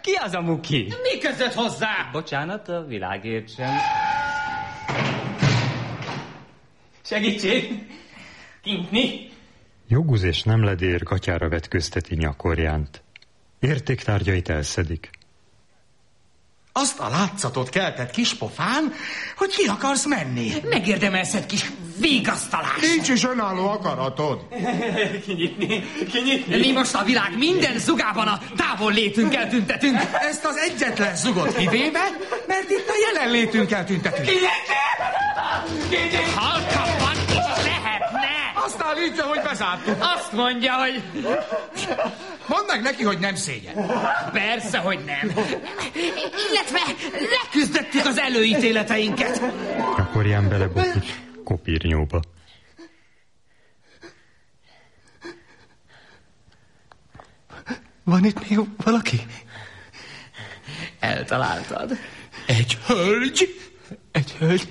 Ki az a muki? Mi között hozzá? Bocsánat, a világért sem. Segítség! Kinkni! Joguz és nemledér gatyára vetközteti nyakorjánt. Értéktárgyait elszedik. Azt a látszatot keltett kispofán, hogy ki akarsz menni. Megérdemelsz kis vigasztalás. Nincs is önálló akaratod. Kinyitni. Mi most a világ minden zugában a távol létünkkel tüntetünk. Ezt az egyetlen zugot kivéve, mert itt a jelenlétünkkel tüntetünk. Halkabban is lehetne. Azt állítja, hogy bezártuk. Azt mondja, hogy... Mondd meg neki, hogy nem szégyen. Persze, hogy nem. Illetve leküzdöttük az előítéleteinket. Nyakorján belebukik kopírnyóba. Van itt még valaki? Eltaláltad. Egy hölgy? Egy hölgy?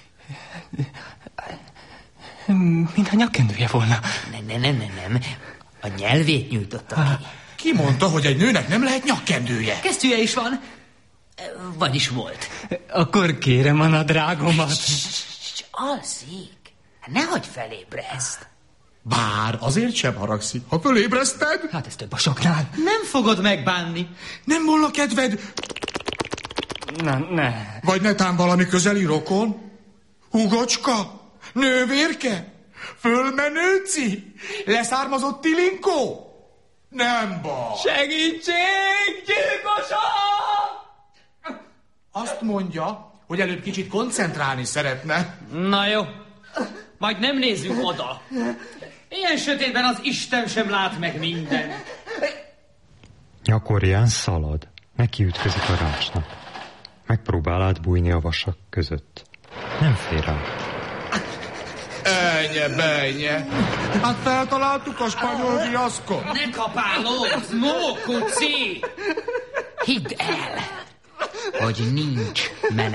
Mintha nyakkendője volna. Nem. A nyelvét nyújtotta ki. Ki mondta, hogy egy nőnek nem lehet nyakkendője? Kesztyűje is van. Vagyis volt. Akkor kérem a nadrágomat. Alszik. Nehogy felébreszt. Bár azért sem haragszik, ha fölébreszted. Hát ez több a soknál. Nem fogod megbánni. Nem volna kedved? Ne. Vagy netán valami közeli rokon? Húgocska? Nővérke? Fölmenőci? Leszármazott tilinkó? Nem baj. Segítség! Gyilkosok! Azt mondja, hogy előbb kicsit koncentrálni szeretne. Na jó. Majd nem nézzünk oda. Ilyen sötétben az Isten sem lát meg mindent. Nyakorján szalad. Nekiütközik a rácsnak. Megpróbál átbújni a vasak között. Nem fér át. Benye. Hát feltaláltuk a spanyol viaszkot. Ne kapálódz, mókuci! Hidd el, hogy nincs menet.